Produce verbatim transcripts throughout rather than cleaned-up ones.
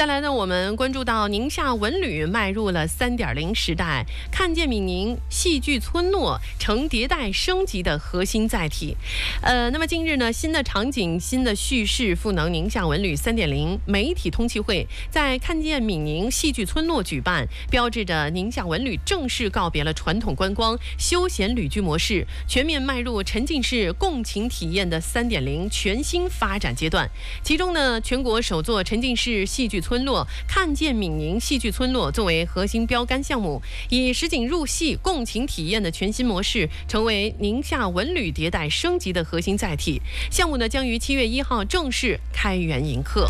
再来呢，我们关注到宁夏文旅迈入了 三点零 时代，看见闽宁戏剧村落成迭代升级的核心载体。呃，那么近日呢，新的场景、新的叙事赋能宁夏文旅 三点零 媒体通气会在看见闽宁戏剧村落举办，标志着宁夏文旅正式告别了传统观光休闲旅居模式，全面迈入沉浸式共情体验的 三点零 全新发展阶段。其中呢，全国首座沉浸式戏剧村落看见闽宁戏剧村落作为核心标杆项目，以实景入戏、共情体验的全新模式，成为宁夏文旅迭代升级的核心载体。项目呢，将于七月一号正式开园迎客。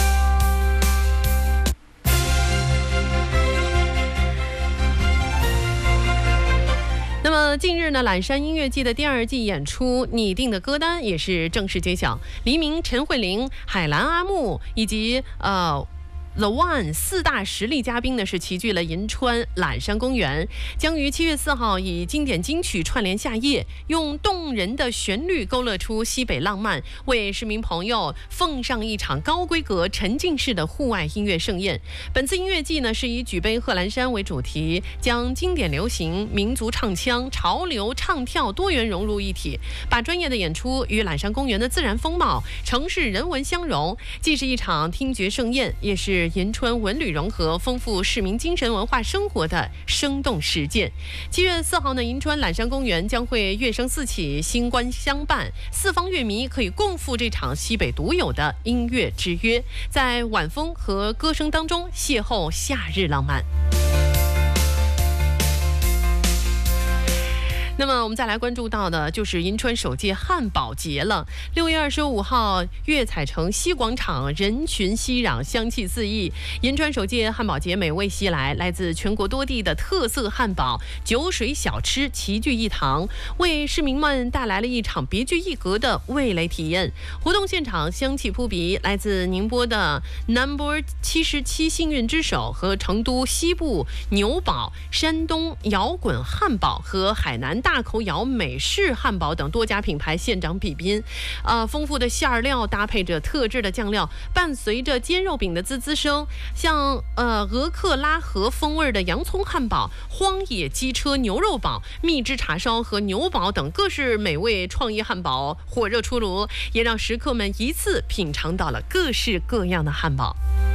那么近日呢，懒山音乐季的第二季演出拟定的歌单也是正式揭晓，黎明、陈慧琳、海兰、阿木以及呃。The One 四大实力嘉宾呢是齐聚了银川懒山公园，将于七月四号以经典金曲串联夏夜，用动人的旋律勾勒出西北浪漫，为市民朋友奉上一场高规格沉浸式的户外音乐盛宴。本次音乐季呢是以举杯贺兰山为主题，将经典流行、民族唱腔、潮流唱跳多元融入一体，把专业的演出与懒山公园的自然风貌、城市人文相融，既是一场听觉盛宴，也是银川文旅融合丰富市民精神文化生活的生动实践。七月四号呢，银川懒山公园将会乐声四起，星光相伴，四方乐迷可以共赴这场西北独有的音乐之约，在晚风和歌声当中邂逅夏日浪漫。那么我们再来关注到的就是银川首届汉堡节了。六月二十五号，粤彩城西广场人群熙攘，香气四溢。银川首届汉堡节美味袭来，来自全国多地的特色汉堡、酒水小吃齐聚一堂，为市民们带来了一场别具一格的味蕾体验。活动现场香气扑鼻，来自宁波的 Number 七十七幸运之手和成都西部牛堡、山东摇滚汉堡和海南大口咬美式汉堡等多家品牌现场比拼，呃，丰富的馅料搭配着特制的酱料，伴随着煎肉饼的滋滋声，像呃俄克拉荷风味的洋葱汉堡、荒野机车牛肉堡、蜜汁茶烧和牛堡等各式美味创意汉堡火热出炉，也让食客们一次品尝到了各式各样的汉堡。